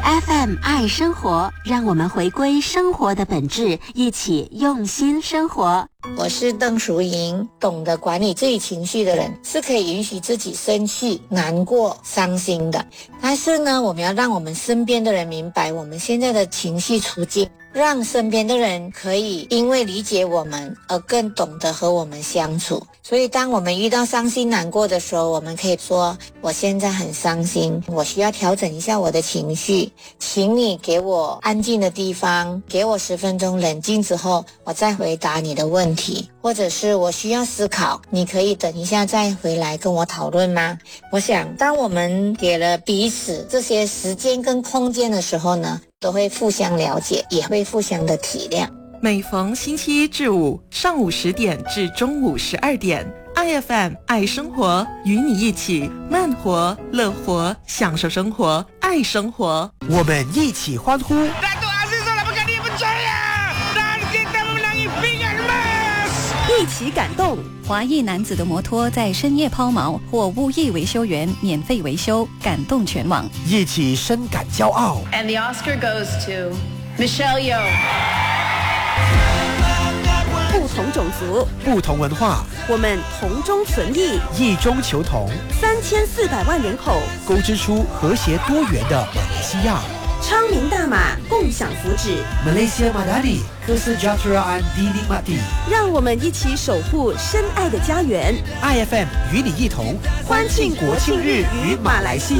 FM 爱生活，让我们回归生活的本质，一起用心生活。 我是邓淑莹，懂得管理自己情绪的人是可以允许自己生气、难过、伤心的。但是呢，我们要让我们身边的人明白我们现在的情绪处境，让身边的人可以因为理解我们而更懂得和我们相处。所以当我们遇到伤心难过的时候，我们可以说，我现在很伤心，我需要调整一下我的情绪，请你给我安静的地方，给我10分钟冷静之后，我再回答你的问题。或者是我需要思考，你可以等一下再回来跟我讨论吗？我想当我们给了彼此这些时间跟空间的时候呢，都会互相了解，也会互相的体谅。 每逢星期一至五上午10点至中午12点，IFM 爱生活，与你一起慢活、乐活，享受生活，爱生活。 我们一起欢呼。 一起感动！华裔男子的摩托在深夜抛锚，或无意维修员免费维修，感动全网。 一起深感骄傲。 And the Oscar goes to Michelle Yeoh。 不同种族， 不同文化， 我们同中存异， 异中求同。 3400万人口， 勾织出和谐多元的马来西亚。 昌明大马，共享福祉。 Malaysia Madani Kesejahteraan Dinikmati。 让我们一起守护深爱的家园。 IFM 与你一同欢庆国庆日与马来西亚。